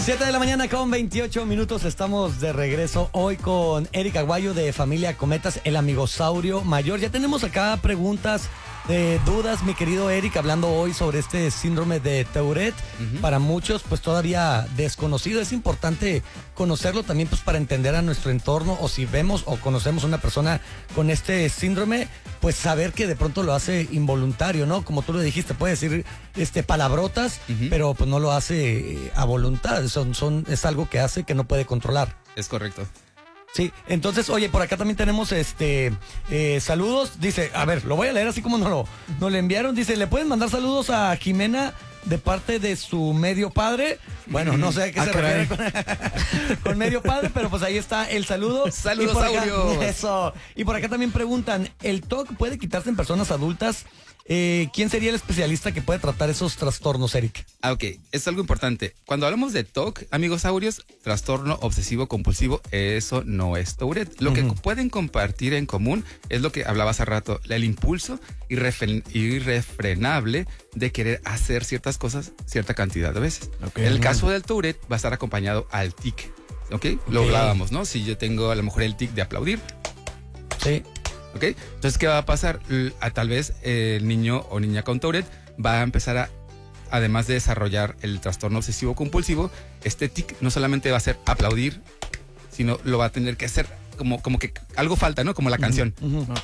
7 de la mañana con 28 minutos, estamos de regreso hoy con Eric Aguayo de Familia Cometas, el amigosaurio mayor. Ya tenemos acá preguntas, dudas, mi querido Eric, hablando hoy sobre este síndrome de Tourette. Para muchos, pues todavía desconocido. Es importante conocerlo también, pues para entender a nuestro entorno, o si vemos o conocemos a una persona con este síndrome, pues saber que de pronto lo hace involuntario, ¿no? Como tú lo dijiste, puede decir palabrotas, pero pues no lo hace a voluntad. Es algo que hace que no puede controlar. Es correcto. Sí, entonces, oye, por acá también tenemos saludos. Dice, a ver, lo voy a leer así como nos lo enviaron. Dice, ¿le pueden mandar saludos a Jimena de parte de su medio padre? Bueno, no sé a qué se refiere con medio padre, pero pues ahí está el saludo. Saludos, Saurio. Eso. Y por acá también preguntan, ¿el TOC puede quitarse en personas adultas? ¿Quién sería el especialista que puede tratar esos trastornos, Eric? Ok, es algo importante. Cuando hablamos de TOC, amigos saurios, trastorno obsesivo compulsivo, eso no es Tourette. Lo que pueden compartir en común es lo que hablaba hace rato, el impulso irrefrenable de querer hacer ciertas cosas cierta cantidad de veces. En el caso del Tourette va a estar acompañado al tic, ¿ok? Lo hablábamos, ¿no? Si yo tengo a lo mejor el tic de aplaudir. Sí. ¿Ok? Entonces, ¿qué va a pasar? Tal vez el niño o niña con Tourette va a empezar además de desarrollar el trastorno obsesivo compulsivo, este tic no solamente va a ser aplaudir, sino lo va a tener que hacer como que algo falta, ¿no? Como la canción.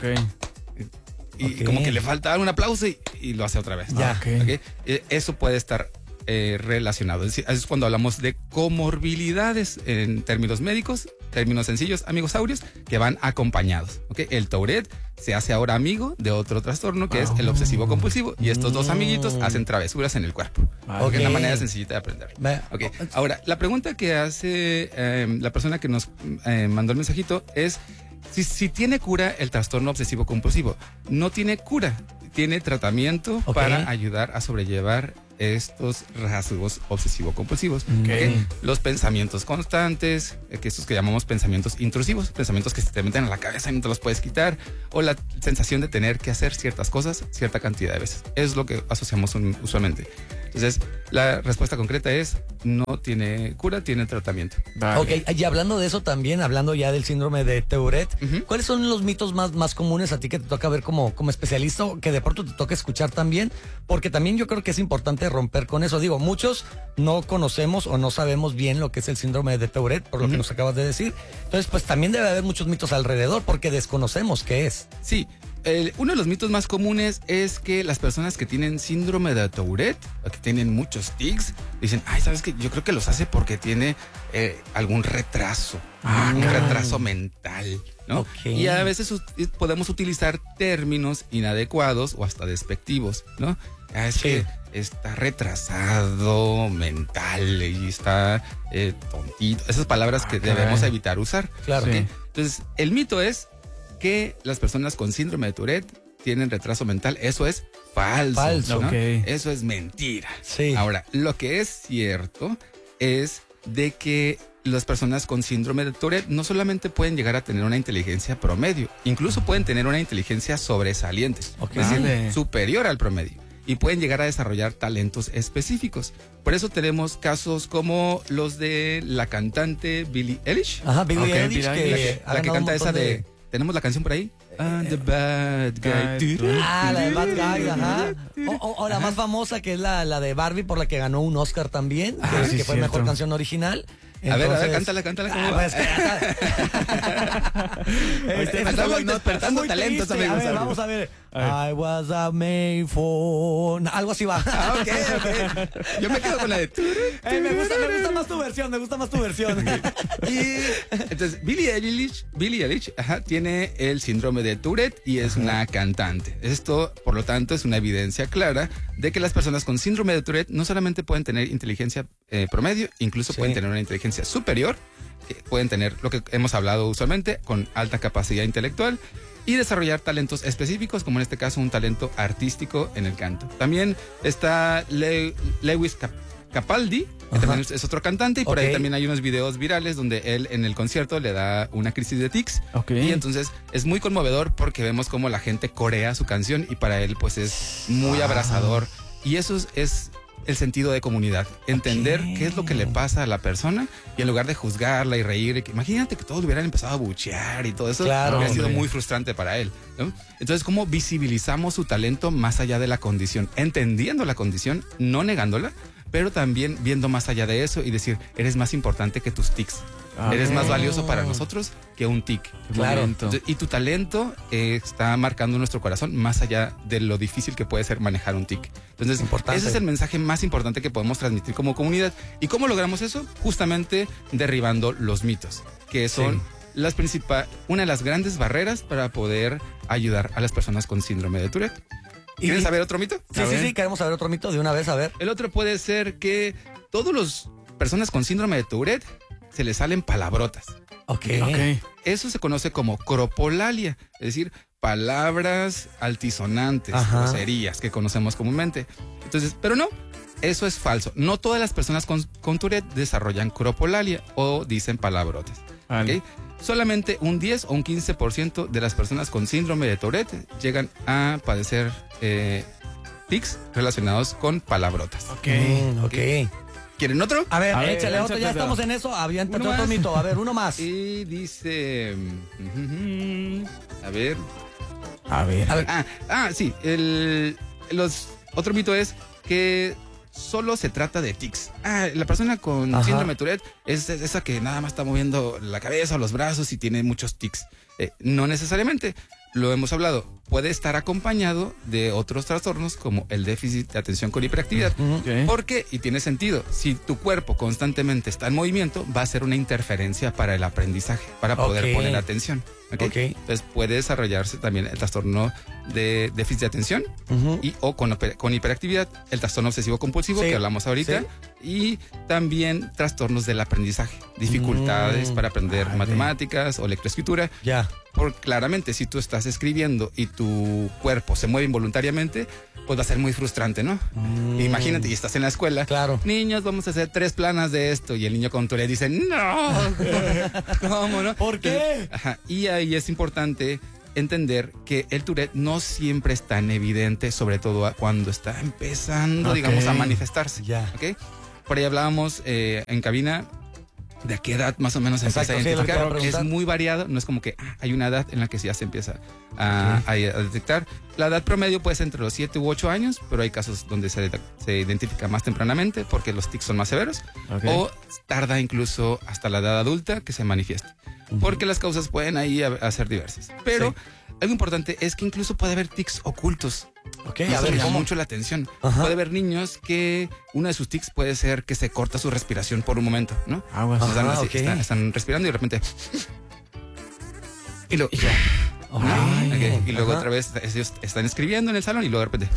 Y como que le falta un aplauso y lo hace otra vez. Ya. ¿Okay? Eso puede estar relacionado. Es decir, es cuando hablamos de comorbilidades en términos médicos, términos sencillos, amigos saurios, que van acompañados. ¿Okay? El Tourette se hace ahora amigo de otro trastorno que es el obsesivo compulsivo, y estos dos amiguitos hacen travesuras en el cuerpo. Que es una manera sencillita de aprender. Okay. Ahora, la pregunta que hace la persona que nos mandó el mensajito es si tiene cura el trastorno obsesivo compulsivo. No tiene cura, tiene tratamiento para ayudar a sobrellevar estos rasgos obsesivo-compulsivos. Los pensamientos constantes, que estos que llamamos pensamientos intrusivos, pensamientos que se te meten en la cabeza y no te los puedes quitar, o la sensación de tener que hacer ciertas cosas cierta cantidad de veces. Es lo que asociamos usualmente. Entonces, la respuesta concreta es, no tiene cura, tiene tratamiento. Vale. Ok, y hablando de eso también, hablando ya del síndrome de Tourette, ¿cuáles son los mitos más comunes a ti que te toca ver como especialista, o que de pronto te toca escuchar también? Porque también yo creo que es importante romper con eso. Digo, muchos no conocemos o no sabemos bien lo que es el síndrome de Tourette, por lo que nos acabas de decir. Entonces, pues también debe haber muchos mitos alrededor, porque desconocemos qué es. Sí. Uno de los mitos más comunes es que las personas que tienen síndrome de Tourette, o que tienen muchos tics, dicen, ay, ¿sabes qué? Yo creo que los hace porque tiene algún retraso, un retraso mental, ¿no? Y a veces podemos utilizar términos inadecuados o hasta despectivos, ¿no? Es que está retrasado mental y está tontito. Esas palabras que debemos evitar usar. Claro. Entonces, el mito es que las personas con síndrome de Tourette tienen retraso mental. Eso es falso, ¿no? Eso es mentira. Ahora, lo que es cierto es de que las personas con síndrome de Tourette no solamente pueden llegar a tener una inteligencia promedio, incluso pueden tener una inteligencia sobresaliente, es decir, superior al promedio, y pueden llegar a desarrollar talentos específicos. Por eso tenemos casos como los de la cantante Billie Eilish. Billie Eilish, la que canta esa de... ¿Tenemos la canción por ahí? The Bad Guy. La de Bad Guy, o la más famosa, que es la de Barbie, por la que ganó un Oscar también, que fue mejor canción original. Entonces, a ver, cántala. Estamos despertando talentos, amigos. A ver, vamos a ver. I was a made for... Algo así va. Ok. Yo me quedo con la de... me gusta más tu versión. Y entonces, Billie Eilish tiene el síndrome de Tourette y es una cantante. Esto, por lo tanto, es una evidencia clara de que las personas con síndrome de Tourette no solamente pueden tener inteligencia promedio, incluso pueden tener una inteligencia superior, que pueden tener lo que hemos hablado usualmente, con alta capacidad intelectual, y desarrollar talentos específicos, como en este caso un talento artístico en el canto. También está Lewis Capaldi, que también es otro cantante, y por ahí también hay unos videos virales donde él en el concierto le da una crisis de tics, y entonces es muy conmovedor porque vemos cómo la gente corea su canción y para él pues es muy abrasador, y eso es el sentido de comunidad, entender qué es lo que le pasa a la persona y en lugar de juzgarla y reír, imagínate que todos hubieran empezado a buchear y todo eso, Claro, hubiera sido hombre. muy frustrante para él, ¿no? Entonces, ¿cómo visibilizamos su talento más allá de la condición? Entendiendo la condición, no negándola, pero también viendo más allá de eso y decir, eres más importante que tus tics. Eres más valioso para nosotros que un tic. Claro. Entonces, y tu talento está marcando nuestro corazón más allá de lo difícil que puede ser manejar un tic. Entonces, Importante. ese es el mensaje más importante que podemos transmitir como comunidad. ¿Y cómo logramos eso? Justamente derribando los mitos, que son una de las grandes barreras para poder ayudar a las personas con síndrome de Tourette. ¿Quieren saber otro mito? Sí, queremos saber otro mito de una vez, a ver. El otro puede ser que todas las personas con síndrome de Tourette se les salen palabrotas. Ok. Eso se conoce como cropolalia, es decir, palabras altisonantes, Ajá. groserías que conocemos comúnmente. Entonces, pero no, eso es falso. No todas las personas con Tourette desarrollan cropolalia o dicen palabrotas. Vale. ¿Ok? Solamente un 10 o un 15% de las personas con síndrome de Tourette llegan a padecer tics relacionados con palabrotas. Ok. ¿Quieren otro? A ver, A ver, échale otro, ya échate estamos otro. en eso. Aviéntate Uno otro más. mito. A ver, uno más. Y dice... a ver... A ver. A ver. Sí. Otro mito es que solo se trata de tics. La persona con Ajá. síndrome de Tourette es esa que nada más está moviendo la cabeza o los brazos y tiene muchos tics. No necesariamente. Lo hemos hablado. Puede estar acompañado de otros trastornos como el déficit de atención con hiperactividad. Ok. ¿Por qué? Y tiene sentido. Si tu cuerpo constantemente está en movimiento, va a ser una interferencia para el aprendizaje, para poder Ok. poner atención. ¿Ok? Ok. Entonces puede desarrollarse también el trastorno de déficit de atención Ujú. o con hiperactividad, el trastorno obsesivo compulsivo Sí. que hablamos ahorita, y también trastornos del aprendizaje, dificultades para aprender Vale. matemáticas o lectoescritura. Ya. Porque claramente, si tú estás escribiendo y tu cuerpo se mueve involuntariamente, pues va a ser muy frustrante, ¿no? Imagínate, y estás en la escuela. Claro. Niños, vamos a hacer 3 planas de esto. Y el niño con Tourette dice, no, ¿cómo no? ¿Por qué? Ajá, y ahí es importante entender que el Tourette no siempre es tan evidente, sobre todo cuando está empezando, Ok. digamos, a manifestarse. Ya. ¿Ok? Por ahí hablábamos en cabina de a qué edad más o menos se empieza Exacto, a sí, lo que te iba a identificar. Es preguntar. muy variado, no es como que hay una edad en la que ya se empieza a detectar. La edad promedio puede ser entre los 7 u 8 años, pero hay casos donde se identifica más tempranamente porque los tics son más severos, Ok. o tarda incluso hasta la edad adulta que se manifieste, porque las causas pueden ahí ser diversas. Pero algo importante es que incluso puede haber tics ocultos. Ok, Y a eso ver, me llama ¿cómo? mucho la atención. Ajá. Puede haber niños que uno de sus tics puede ser que se corta su respiración por un momento, ¿no? Aguas. Están, Ajá, así, ok. están respirando y de repente... Y luego, Ok. ok, y luego Ajá. otra vez ellos están escribiendo en el salón y luego de repente...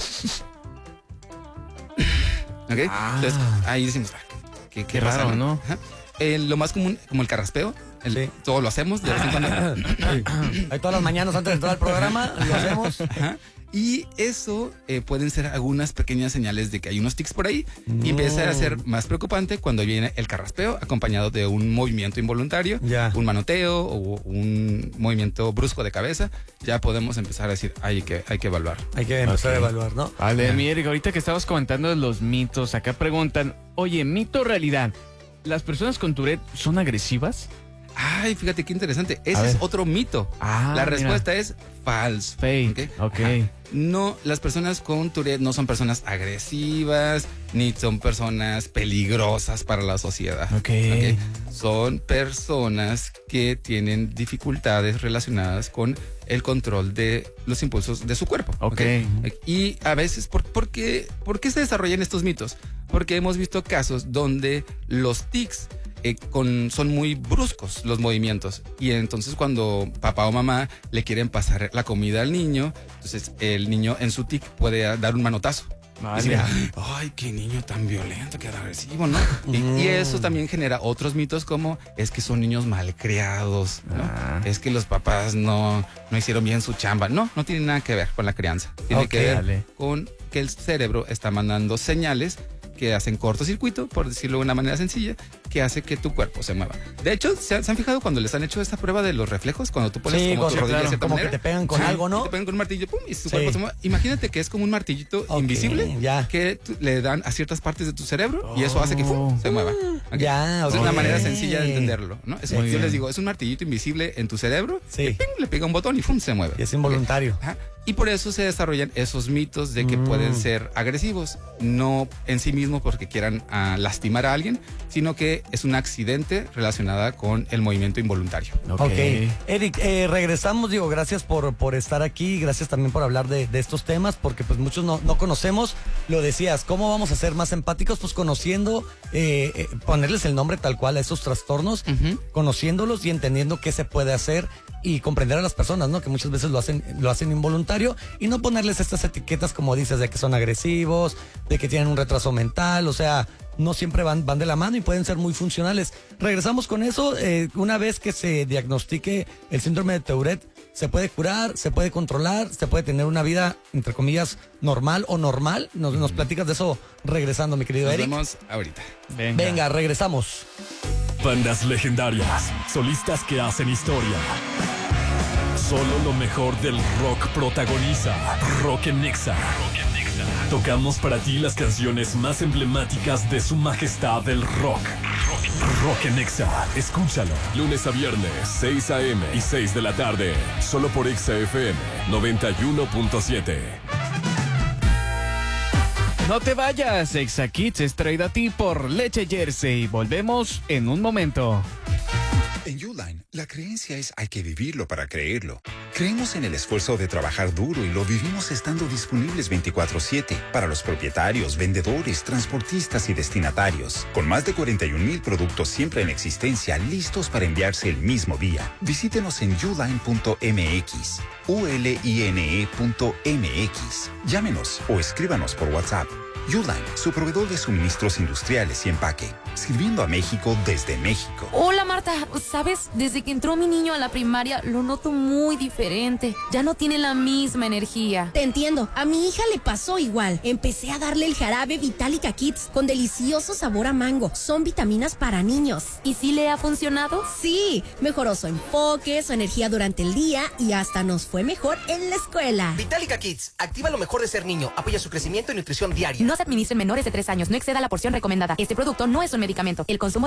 ¿Ok? Entonces ahí decimos, ¿qué Qué pasa, raro, ¿no? Ajá. Lo más común, como el carraspeo, Sí. todo lo hacemos de vez en cuando. Ahí todas las mañanas antes de entrar al programa lo hacemos. Ajá. Y eso pueden ser algunas pequeñas señales de que hay unos tics por ahí y empieza a ser más preocupante cuando viene el carraspeo acompañado de un movimiento involuntario, Ya. un manoteo o un movimiento brusco de cabeza. Ya podemos empezar a decir, hay que evaluar. Hay que empezar Ok. a evaluar, ¿no? Vale, mi Eric, ahorita que estabas comentando de los mitos, acá preguntan, oye, mito o realidad, ¿las personas con Tourette son agresivas? Ay, fíjate qué interesante. A Ese es ver. otro mito. Ah, La mira. respuesta es falso. Fake. Ok. Ajá. No, las personas con Tourette no son personas agresivas, ni son personas peligrosas para la sociedad. Ok. Son personas que tienen dificultades relacionadas con el control de los impulsos de su cuerpo. Ok. Y a veces, ¿por qué se desarrollan estos mitos? Porque hemos visto casos donde los tics son muy bruscos los movimientos, y entonces cuando papá o mamá le quieren pasar la comida al niño, entonces el niño en su tic puede dar un manotazo. Vale. Y decir, ay, qué niño tan violento, qué agresivo, ¿no? Y eso también genera otros mitos como es que son niños malcriados, ¿no? Es que los papás no hicieron bien su chamba. No tiene nada que ver con la crianza. Tiene Ok. que ver Vale. con que el cerebro está mandando señales que hacen cortocircuito, por decirlo de una manera sencilla, que hace que tu cuerpo se mueva. De hecho, ¿se han fijado cuando les han hecho esta prueba de los reflejos? Cuando tú pones como tu rodilla de cierta como manera. que te pegan con algo, ¿no? Te pegan con un martillo, pum, y tu cuerpo se mueve. Imagínate que es como un martillito invisible que le dan a ciertas partes de tu cerebro y eso hace que se mueva. Okay. Es una manera sencilla de entenderlo, ¿no? Yo les digo, es un martillito invisible en tu cerebro que le pega un botón y ¡fum! Se mueve. Y es involuntario. Okay. Y por eso se desarrollan esos mitos de que pueden ser agresivos, no en sí mismos porque quieran lastimar a alguien, sino que es un accidente relacionado con el movimiento involuntario. Ok. Eric, regresamos, gracias por estar aquí, gracias también por hablar de estos temas, porque pues muchos no conocemos, lo decías, ¿cómo vamos a ser más empáticos? Pues conociendo, ponerles el nombre tal cual a esos trastornos, conociéndolos y entendiendo qué se puede hacer y comprender a las personas, ¿no? Que muchas veces lo hacen involuntario y no ponerles estas etiquetas como dices de que son agresivos, de que tienen un retraso mental, o sea, no siempre van de la mano y pueden ser muy funcionales. Regresamos con eso, una vez que se diagnostique el síndrome de Tourette, ¿se puede curar, se puede controlar, se puede tener una vida, entre comillas, normal o normal? Nos platicas de eso regresando, mi querido Eric. Nos vemos ahorita. Venga, regresamos. Bandas legendarias, solistas que hacen historia. Solo lo mejor del rock protagoniza Rock en Nexa. Tocamos para ti las canciones más emblemáticas de su majestad el rock. Rock en Nexa, escúchalo. Lunes a viernes, 6 a.m. y 6 de la tarde. Solo por Exa FM 91.7. No te vayas, Exa Kids es traído a ti por Leche Jersey. Volvemos en un momento. En Uline, la creencia es hay que vivirlo para creerlo. Creemos en el esfuerzo de trabajar duro y lo vivimos estando disponibles 24/7 para los propietarios, vendedores, transportistas y destinatarios. Con más de 41,000 productos siempre en existencia, listos para enviarse el mismo día. Visítenos en uline.mx, uline.mx. Llámenos o escríbanos por WhatsApp. Uline, su proveedor de suministros industriales y empaque, sirviendo a México desde México. Hola Marta, ¿sabes? Desde que entró mi niño a la primaria lo noto muy diferente. Ya no tiene la misma energía. Te entiendo, a mi hija le pasó igual. Empecé a darle el jarabe Vitalica Kids con delicioso sabor a mango. Son vitaminas para niños. ¿Y sí le ha funcionado? Sí, mejoró su enfoque, su energía durante el día y hasta nos fue mejor en la escuela. Vitalica Kids, activa lo mejor de ser niño, apoya su crecimiento y nutrición diaria. No se administren menores de 3 años, no exceda la porción recomendada. Este producto no es un medicamento. El consumo